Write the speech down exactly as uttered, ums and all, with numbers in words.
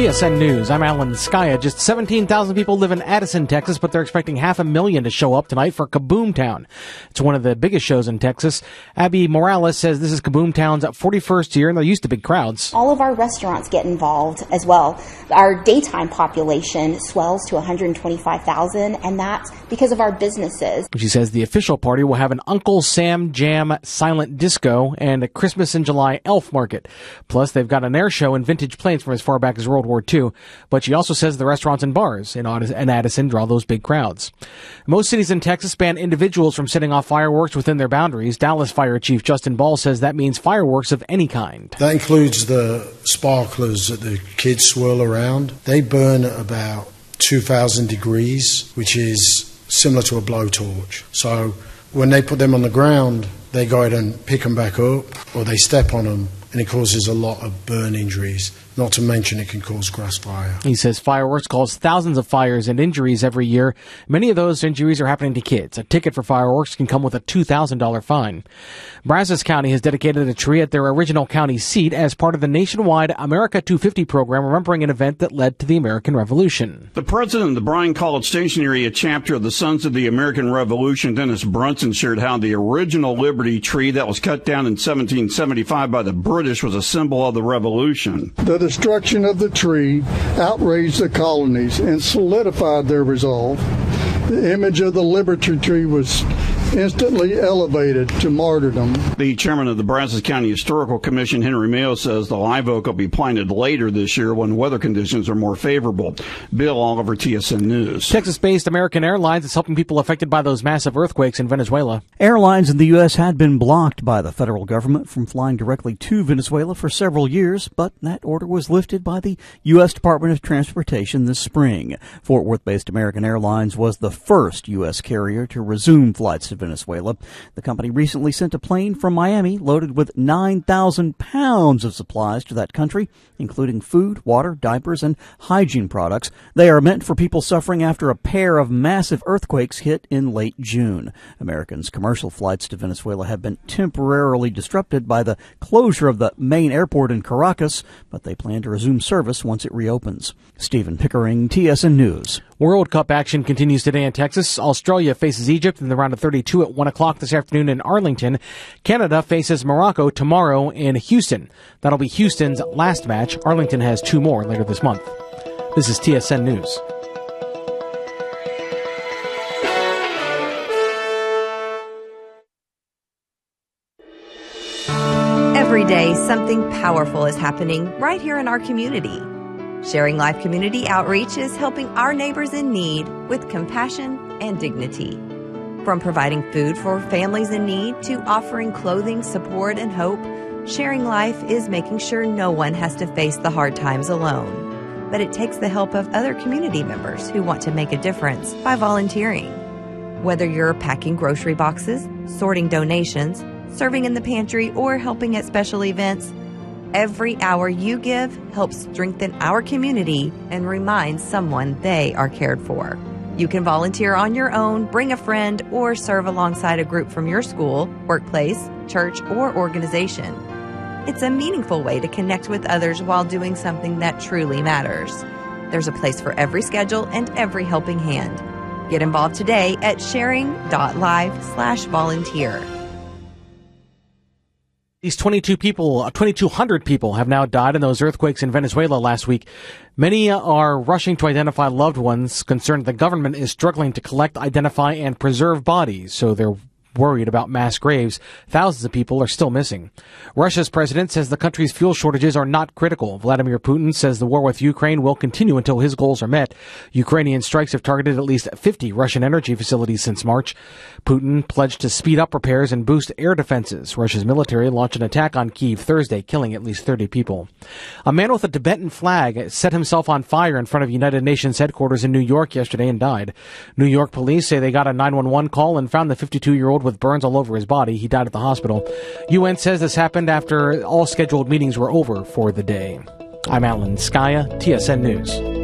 T S N News, I'm Alan Skaya. Just seventeen thousand people live in Addison, Texas, but they're expecting half a million to show up tonight for Kaboom Town. It's one of the biggest shows in Texas. Abby Morales says this is Kaboom Town's forty-first year, and they're used to big crowds. All of our restaurants get involved as well. Our daytime population swells to one hundred twenty-five thousand, and that's because of our businesses. She says the official party will have an Uncle Sam Jam silent disco and a Christmas in July elf market. Plus, they've got an air show and vintage planes from as far back as World War Two. But she also says the restaurants and bars in Addison draw those big crowds. Most cities in Texas ban individuals from setting off fireworks within their boundaries. Dallas Fire Chief Justin Ball says that means fireworks of any kind. That includes the sparklers that the kids swirl around. They burn at about two thousand degrees, which is similar to a blowtorch. So when they put them on the ground, they go ahead and pick them back up, or they step on them, and it causes a lot of burn injuries. Not to mention it can cause grass fire. He says fireworks cause thousands of fires and injuries every year. Many of those injuries are happening to kids. A ticket for fireworks can come with a two thousand dollars fine. Brazos County has dedicated a tree at their original county seat as part of the nationwide America two fifty program, remembering an event that led to the American Revolution. The president of the Bryan College Station area chapter of the Sons of the American Revolution, Dennis Brunson, shared how the original Liberty tree that was cut down in seventeen seventy-five by the British was a symbol of the Revolution. The destruction of the tree outraged the colonies and solidified their resolve. The image of the Liberty tree was instantly elevated to martyrdom. The chairman of the Brazos County Historical Commission, Henry Mayo, says the live oak will be planted later this year when weather conditions are more favorable. Bill Oliver, T S N News. Texas-based American Airlines is helping people affected by those massive earthquakes in Venezuela. Airlines in the U S had been blocked by the federal government from flying directly to Venezuela for several years, but that order was lifted by the U S Department of Transportation this spring. Fort Worth-based American Airlines was the first U S carrier to resume flights to Venezuela. The company recently sent a plane from Miami loaded with nine thousand pounds of supplies to that country, including food, water, diapers, and hygiene products. They are meant for people suffering after a pair of massive earthquakes hit in late June. Americans' commercial flights to Venezuela have been temporarily disrupted by the closure of the main airport in Caracas, but they plan to resume service once it reopens. Stephen Pickering, T S N News. World Cup action continues today in Texas. Australia faces Egypt in the round of thirty-two at one o'clock this afternoon in Arlington. Canada faces Morocco tomorrow in Houston. That'll be Houston's last match. Arlington has two more later this month. This is T S N News. Every day, something powerful is happening right here in our community. Sharing Life Community Outreach is helping our neighbors in need with compassion and dignity. From providing food for families in need to offering clothing, support, and hope, Sharing Life is making sure no one has to face the hard times alone. But it takes the help of other community members who want to make a difference by volunteering. Whether you're packing grocery boxes, sorting donations, serving in the pantry, or helping at special events, every hour you give helps strengthen our community and remind someone they are cared for. You can volunteer on your own, bring a friend, or serve alongside a group from your school, workplace, church, or organization. It's a meaningful way to connect with others while doing something that truly matters. There's a place for every schedule and every helping hand. Get involved today at sharing.live slash volunteer. These twenty-two people, twenty-two hundred people have now died in those earthquakes in Venezuela last week. Many are rushing to identify loved ones, concerned the government is struggling to collect, identify, and preserve bodies, so they're worried about mass graves. Thousands of people are still missing. Russia's president says the country's fuel shortages are not critical. Vladimir Putin says the war with Ukraine will continue until his goals are met. Ukrainian strikes have targeted at least fifty Russian energy facilities since March. Putin pledged to speed up repairs and boost air defenses. Russia's military launched an attack on Kyiv Thursday, killing at least thirty people. A man with a Tibetan flag set himself on fire in front of United Nations headquarters in New York yesterday and died. New York police say they got a nine one one call and found the fifty-two-year-old with burns all over his body. He died at the hospital. U N says this happened after all scheduled meetings were over for the day. I'm Alan Skaya, T S N News.